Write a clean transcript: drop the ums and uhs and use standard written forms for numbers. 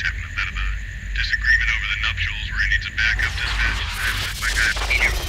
just having a bit of a disagreement over the nuptials where he needs a backup dispatch. I have my guy.